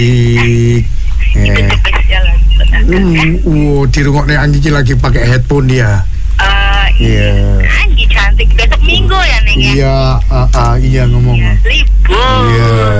Dirungokne Anggi lagi pakai headphone dia. Anggi cantik besok minggu ya Neng ya. Iya ngomong. Libur. Iya.